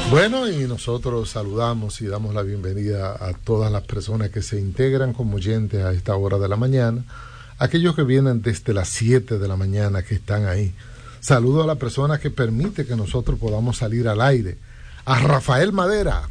Bueno, y nosotros saludamos y damos la bienvenida a todas las personas que se integran como oyentes a esta hora de la mañana, aquellos que vienen desde las 7 de la mañana que están ahí. Saludo a la persona que permite que nosotros podamos salir al aire, a Rafael Madera.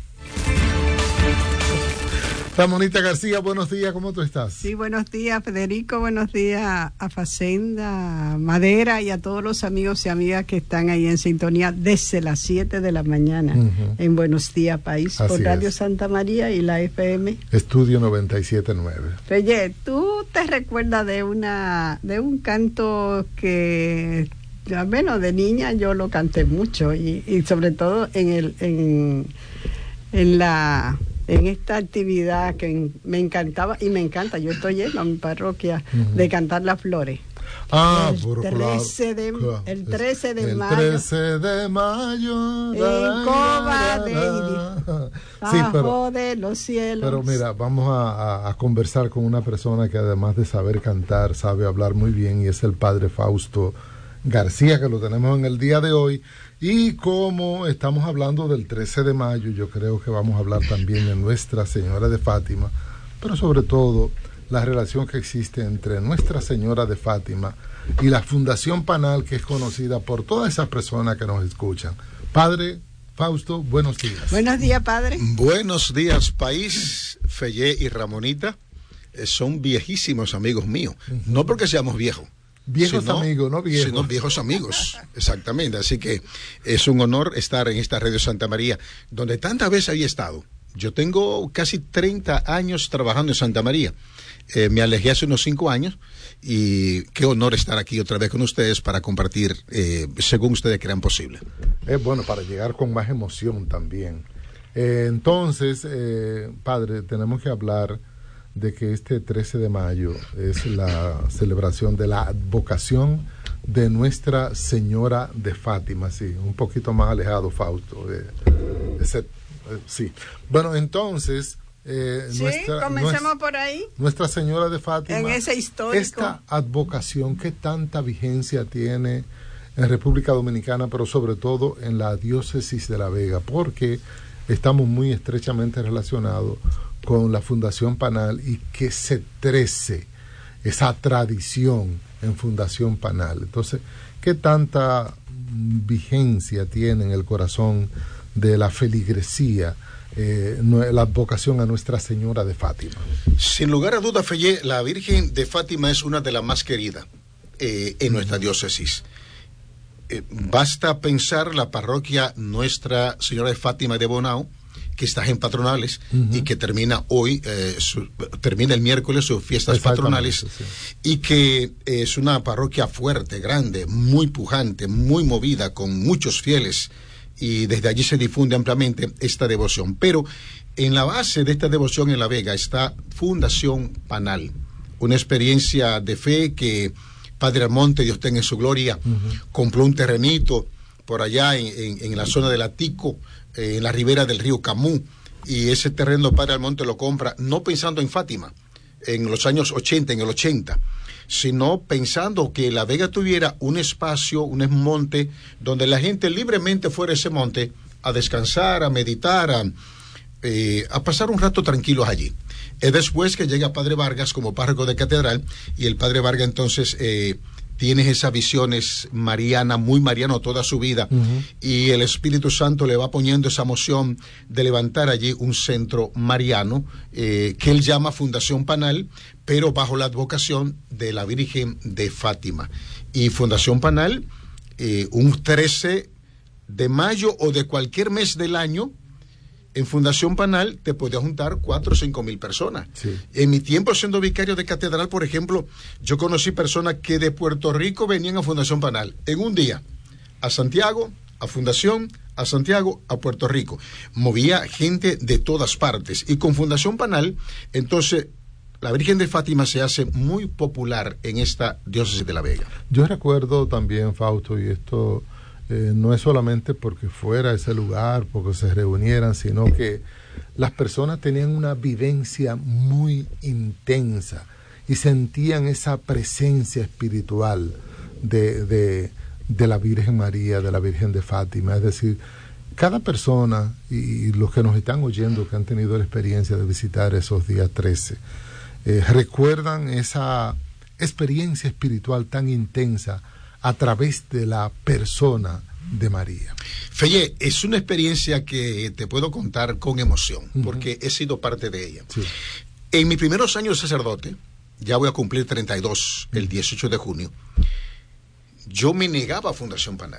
Ramonita García, buenos días, ¿cómo tú estás? Sí, buenos días, Federico, buenos días a Facenda, Madera y a todos los amigos y amigas que están ahí en sintonía desde las 7 de la mañana en Buenos Días País, así por Radio es. Santa María y la FM. Estudio 97.9. Feye, ¿tú te recuerdas de un canto que, al menos de niña, yo lo canté mucho y sobre todo en esta actividad que me encantaba y me encanta, yo estoy yendo a mi parroquia de cantar las flores. El 13 de mayo. El 13 de mayo. En Coba de bajo de los cielos. Pero mira, vamos a conversar con una persona que además de saber cantar, sabe hablar muy bien, y es el padre Fausto García, que lo tenemos en el día de hoy. Y como estamos hablando del 13 de mayo, yo creo que vamos a hablar también de Nuestra Señora de Fátima, pero sobre todo la relación que existe entre Nuestra Señora de Fátima y la Fundación Panal, que es conocida por todas esas personas que nos escuchan. Padre Fausto, buenos días. Buenos días, padre. Buenos días, país. Fellé y Ramonita son viejísimos amigos míos, no porque seamos viejos. Viejos amigos, no viejos. Sino viejos amigos, exactamente. Así que es un honor estar en esta Radio Santa María, donde tantas veces había estado. Yo tengo casi 30 años trabajando en Santa María. Me alejé hace unos 5 años y qué honor estar aquí otra vez con ustedes para compartir según ustedes crean posible. Bueno, para llegar con más emoción también. Entonces, padre, tenemos que hablar de que este 13 de mayo es la celebración de la advocación de Nuestra Señora de Fátima, sí, un poquito más alejado, Fausto. Sí. Bueno, entonces, comencemos por ahí. Nuestra Señora de Fátima, en ese histórico. Esta advocación, ¿qué tanta vigencia tiene en República Dominicana, pero sobre todo en la diócesis de La Vega? Porque estamos muy estrechamente relacionados con la Fundación Panal y que se trece esa tradición en Fundación Panal. Entonces, ¿qué tanta vigencia tiene en el corazón de la feligresía la advocación a Nuestra Señora de Fátima? Sin lugar a duda, Fellé, la Virgen de Fátima es una de las más queridas en nuestra diócesis. Basta pensar la parroquia Nuestra Señora de Fátima de Bonao, que está en patronales y que termina hoy, termina el miércoles sus fiestas patronales, sí. Y que es una parroquia fuerte, grande, muy pujante, muy movida, con muchos fieles, y desde allí se difunde ampliamente esta devoción. Pero en la base de esta devoción en La Vega está Fundación Panal, una experiencia de fe que Padre Almonte, Dios tenga en su gloria, compró un terrenito por allá en la zona del Atico, en la ribera del río Camú, y ese terreno Padre Almonte lo compra no pensando en Fátima en los años 80, en el 80, sino pensando que La Vega tuviera un espacio, un monte donde la gente libremente fuera a ese monte a descansar, a meditar, a pasar un rato tranquilos allí. Es después que llega Padre Vargas como párroco de catedral, y el Padre Vargas entonces tiene esas visiones marianas, muy mariano toda su vida, y el Espíritu Santo le va poniendo esa moción de levantar allí un centro mariano que él llama Fundación Panal, pero bajo la advocación de la Virgen de Fátima. Y Fundación Panal, un 13 de mayo o de cualquier mes del año, en Fundación Panal te podía juntar 4 o 5 mil personas. Sí. En mi tiempo siendo vicario de catedral, por ejemplo, yo conocí personas que de Puerto Rico venían a Fundación Panal en un día, a Santiago, a Fundación, a Santiago, a Puerto Rico. Movía gente de todas partes. Y con Fundación Panal, entonces, la Virgen de Fátima se hace muy popular en esta diócesis de La Vega. Yo recuerdo también, Fausto, y esto no es solamente porque fuera ese lugar, porque se reunieran, sino que las personas tenían una vivencia muy intensa y sentían esa presencia espiritual de la Virgen María, de la Virgen de Fátima. Es decir, cada persona, y los que nos están oyendo que han tenido la experiencia de visitar esos días 13, recuerdan esa experiencia espiritual tan intensa a través de la persona de María. Feye, es una experiencia que te puedo contar con emoción, porque he sido parte de ella. Sí. En mis primeros años de sacerdote, ya voy a cumplir 32 el 18 de junio, yo me negaba a Fundación Panal,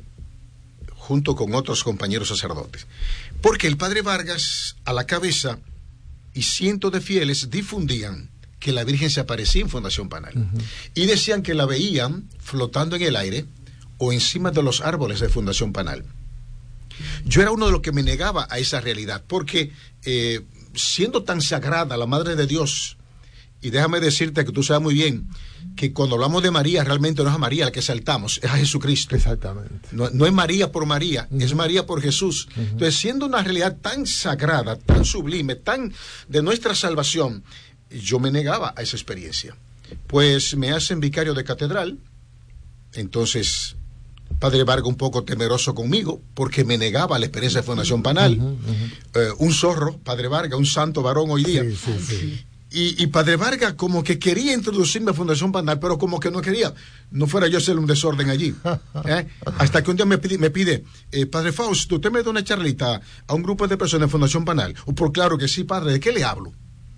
junto con otros compañeros sacerdotes, porque el padre Vargas a la cabeza y cientos de fieles difundían que la Virgen se aparecía en Fundación Panal, y decían que la veían flotando en el aire o encima de los árboles de Fundación Panal. Yo era uno de los que me negaba a esa realidad, porque siendo tan sagrada la Madre de Dios, y déjame decirte que tú sabes muy bien que cuando hablamos de María, realmente no es a María la que exaltamos, es a Jesucristo. Exactamente. No es María por María, es María por Jesús. Entonces, siendo una realidad tan sagrada, tan sublime, tan de nuestra salvación, yo me negaba a esa experiencia. Pues me hacen vicario de catedral, entonces Padre Vargas un poco temeroso conmigo, porque me negaba la experiencia de Fundación Panal. Un zorro, Padre Vargas, un santo varón hoy día. Sí. Y Padre Vargas como que quería introducirme a Fundación Panal, pero como que no quería, no fuera yo a hacer un desorden allí. Hasta que un día me pide Padre Fausto, ¿usted me da una charlita a un grupo de personas de Fundación Panal? Por claro que sí, padre, ¿de qué le hablo?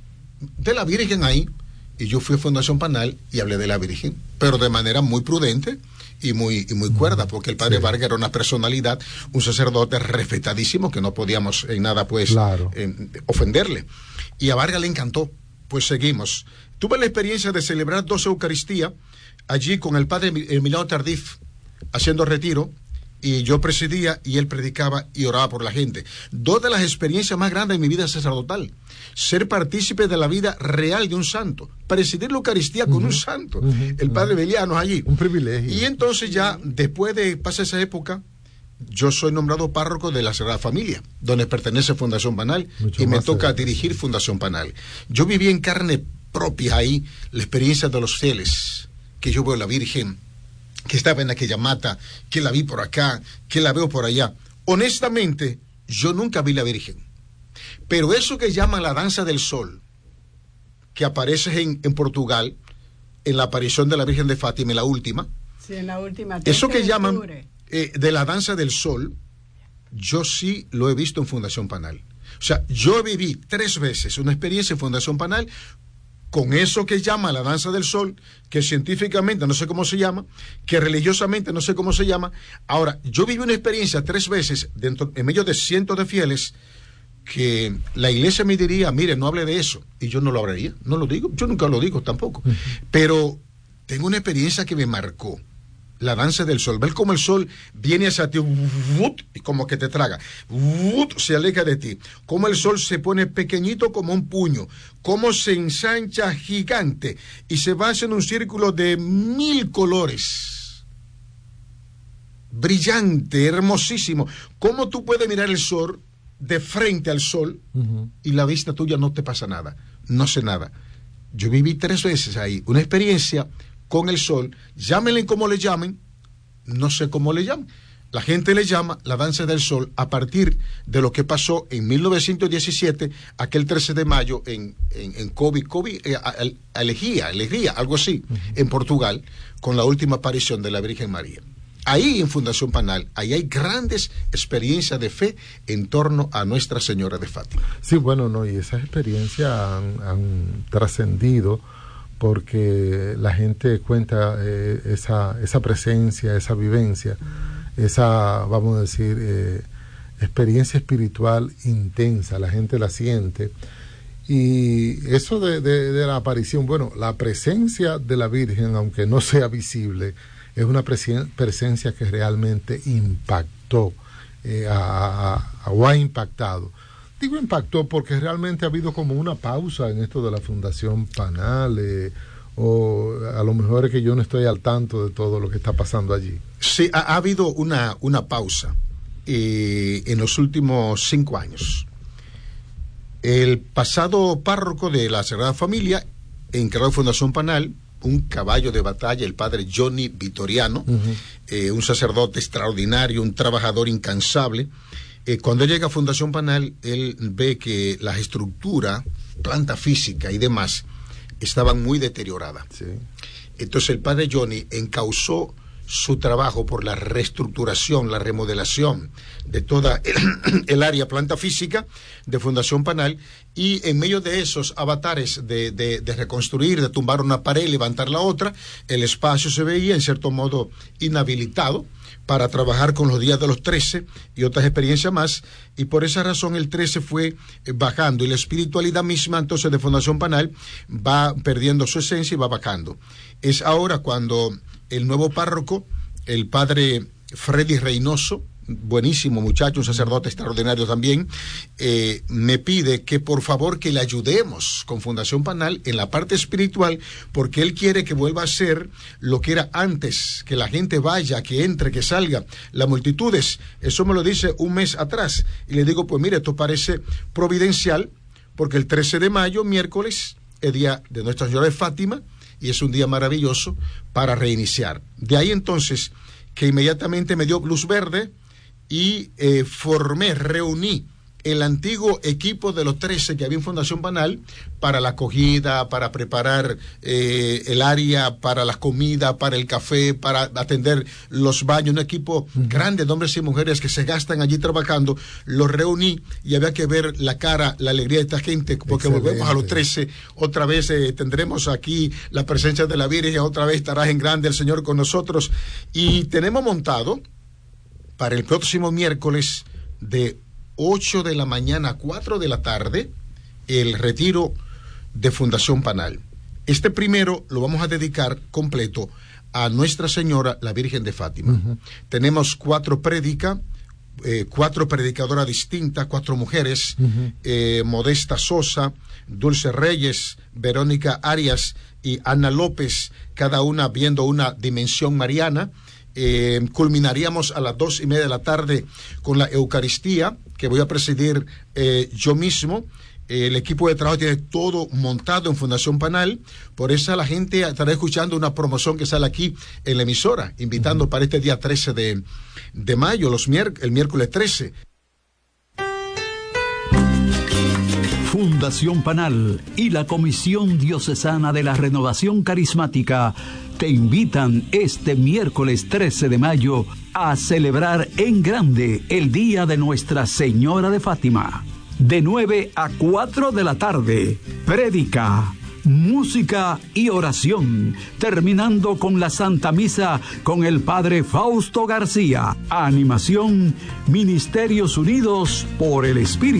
De la Virgen ahí. Y yo fui a Fundación Panal y hablé de la Virgen, pero de manera muy prudente y muy cuerda, porque el padre Vargas era una personalidad, un sacerdote respetadísimo, que no podíamos en nada pues ofenderle. Y a Vargas le encantó. Pues seguimos. Tuve la experiencia de celebrar 12 Eucaristías allí con el padre Emiliano Tardif haciendo retiro, y yo presidía y él predicaba y oraba por la gente. Dos de las experiencias más grandes de mi vida sacerdotal: ser partícipe de la vida real de un santo, presidir la Eucaristía con un santo, el padre Belianos allí. Un privilegio. Y entonces ya después de pasar esa época, yo soy nombrado párroco de la Sagrada Familia, donde pertenece Fundación Panal, y me toca dirigir Fundación Panal. Yo viví en carne propia ahí la experiencia de los fieles, que yo veo a la Virgen, que estaba en aquella mata, que la vi por acá, que la veo por allá. Honestamente, yo nunca vi la Virgen. Pero eso que llaman la danza del sol, que aparece en Portugal, en la aparición de la Virgen de Fátima, en la última. Sí, en la última. Eso que llaman de la danza del sol, yo sí lo he visto en Fundación Panal. O sea, yo viví 3 veces una experiencia en Fundación Panal con eso que llama la danza del sol, que científicamente no sé cómo se llama, que religiosamente no sé cómo se llama. Ahora, yo viví una experiencia 3 veces en medio de cientos de fieles, que la iglesia me diría, mire, no hable de eso, y yo no lo hablaría, no lo digo, yo nunca lo digo tampoco, pero tengo una experiencia que me marcó. La danza del sol, ver cómo el sol viene hacia ti y como que te traga, se aleja de ti, cómo el sol se pone pequeñito como un puño, cómo se ensancha gigante y se va haciendo un círculo de 1000 colores, brillante, hermosísimo. Cómo tú puedes mirar el sol de frente al sol y la vista tuya no te pasa nada, no sé nada. Yo viví 3 veces ahí una experiencia con el sol, llámenle como le llamen, no sé cómo le llaman. La gente le llama la danza del sol a partir de lo que pasó en 1917, aquel 13 de mayo en Alegría, algo así, en Portugal, con la última aparición de la Virgen María. Ahí en Fundación Panal, ahí hay grandes experiencias de fe en torno a Nuestra Señora de Fátima. Sí, bueno, no, y esas experiencias han trascendido, porque la gente cuenta esa presencia, esa vivencia, esa, vamos a decir, experiencia espiritual intensa, la gente la siente. Y eso de la aparición, bueno, la presencia de la Virgen, aunque no sea visible, es una presencia que realmente impactó o ha impactado. Digo impactó porque realmente ha habido como una pausa en esto de la Fundación Panal, o a lo mejor es que yo no estoy al tanto de todo lo que está pasando allí. Sí, ha habido una pausa en los últimos 5 años. El pasado párroco de la Sagrada Familia, encargado de Fundación Panal, un caballo de batalla, el padre Johnny Vitoriano, un sacerdote extraordinario, un trabajador incansable. Cuando él llega a Fundación Panal, él ve que las estructuras, planta física y demás, estaban muy deterioradas. Sí. Entonces el padre Johnny encauzó su trabajo por la reestructuración, la remodelación de toda el área planta física de Fundación Panal, y en medio de esos avatares de reconstruir, de tumbar una pared, levantar la otra, el espacio se veía en cierto modo inhabilitado para trabajar con los días de los 13 y otras experiencias más, y por esa razón el 13 fue bajando, y la espiritualidad misma entonces de Fundación Panal va perdiendo su esencia y va bajando. Es ahora cuando el nuevo párroco, el padre Freddy Reynoso, buenísimo muchacho, un sacerdote extraordinario también, me pide que por favor que le ayudemos con Fundación Panal en la parte espiritual, porque él quiere que vuelva a ser lo que era antes, que la gente vaya, que entre, que salga, las multitudes. Eso me lo dice un mes atrás, y le digo, pues mire, esto parece providencial, porque el 13 de mayo, miércoles, es día de Nuestra Señora de Fátima, y es un día maravilloso para reiniciar. De ahí entonces que inmediatamente me dio luz verde y reuní el antiguo equipo de los 13 que había en Fundación Panal para la acogida, para preparar el área, para las comidas, para el café, para atender los baños, un equipo grande de hombres y mujeres que se gastan allí trabajando. Los reuní y había que ver la cara, la alegría de esta gente, porque excelente. Volvemos a los 13, otra vez tendremos aquí la presencia de la Virgen, otra vez estará en grande el Señor con nosotros, y tenemos montado para el próximo miércoles de 8 de la mañana a 4 de la tarde, el retiro de Fundación Panal. Este primero lo vamos a dedicar completo a Nuestra Señora, la Virgen de Fátima. Tenemos 4 predicadoras distintas, 4 mujeres, Modesta Sosa, Dulce Reyes, Verónica Arias y Ana López, cada una viendo una dimensión mariana. Culminaríamos a las 2:30 de la tarde con la Eucaristía, que voy a presidir yo mismo. El equipo de trabajo tiene todo montado en Fundación Panal, por eso la gente estará escuchando una promoción que sale aquí en la emisora, invitando para este día 13 de mayo, el miércoles 13. Fundación Panal y la Comisión Diocesana de la Renovación Carismática te invitan este miércoles 13 de mayo a celebrar en grande el Día de Nuestra Señora de Fátima. De 9 a 4 de la tarde, prédica, música y oración, terminando con la Santa Misa con el Padre Fausto García. Animación, Ministerios Unidos por el Espíritu.